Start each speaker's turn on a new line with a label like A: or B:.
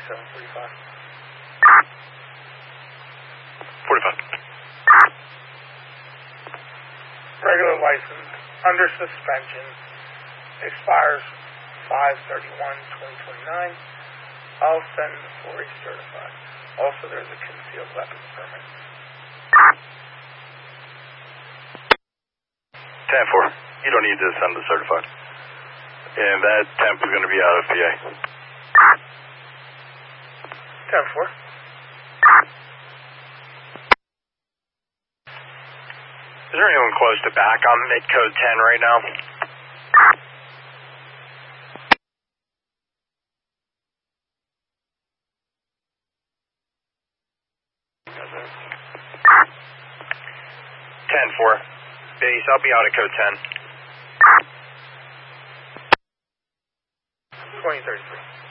A: 745.
B: 45.
A: Regular license under suspension expires 5/31/2029. I'll send for a certified. Also, there's a concealed weapons permit.
B: 10-4. You don't need to send the certified. And that temp is going to be out of PA.
A: 10-4.
B: Is there anyone close to back on mid-code 10 right now? Ten-4. Base, I'll be out at code 10.
A: 2033.